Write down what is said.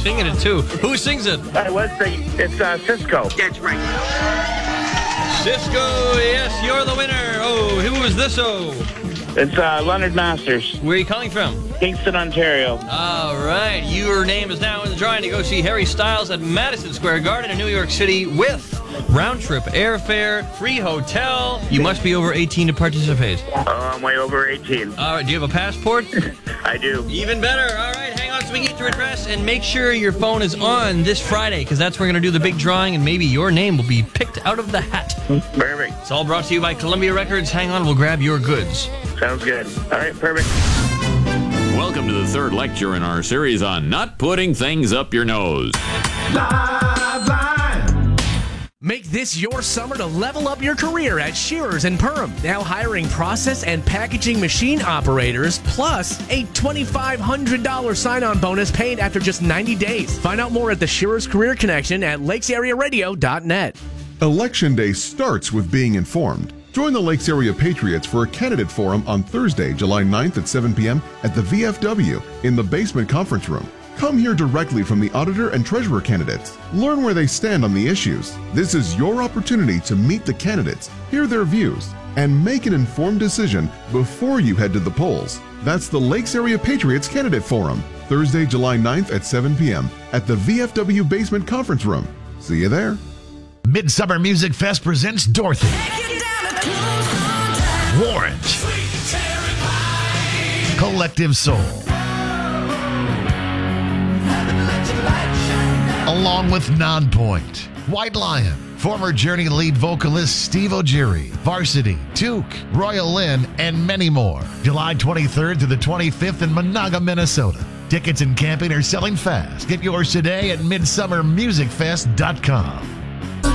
singing it, too. Who sings it? I was thinking, it's Cisco. That's right. Cisco, yes, you're the winner. Oh, who is this, It's Leonard Masters, Where are you calling from? Kingston, Ontario. All right, your name is now in the drawing to go see Harry Styles at Madison Square Garden in New York City with round-trip airfare, free hotel. You must be over 18 to participate. Oh, I'm way over 18. All right, do you have a passport? I do. Even better. All right, hang on so we can get your address, and make sure your phone is on this Friday, because that's where we're going to do the big drawing, and maybe your name will be picked out of the hat. Perfect. It's all brought to you by Columbia Records. Hang on, we'll grab your goods. Sounds good. All right, perfect. Welcome to the third lecture in our series on not putting things up your nose. Live line. Make this your summer to level up your career at Shearers and Perham. Now hiring process and packaging machine operators, plus a $2,500 sign-on bonus paid after just 90 days. Find out more at the Shearers Career Connection at lakesarearadio.net. Election Day starts with being informed. Join the Lakes Area Patriots for a candidate forum on Thursday, July 9th at 7 p.m. at the VFW in the basement conference room. Come hear directly from the auditor and treasurer candidates. Learn where they stand on the issues. This is your opportunity to meet the candidates, hear their views, and make an informed decision before you head to the polls. That's the Lakes Area Patriots Candidate Forum, Thursday, July 9th at 7 p.m. at the VFW basement conference room. See you there. Midsummer Music Fest presents Dorothy, Warrant, Collective Soul, along with Nonpoint, White Lion, former Journey lead vocalist Steve O'Geary, Varsity, Duke, Royal Lynn, and many more. July 23rd to the 25th in Monaga, Minnesota. Tickets and camping are selling fast. Get yours today at midsummermusicfest.com.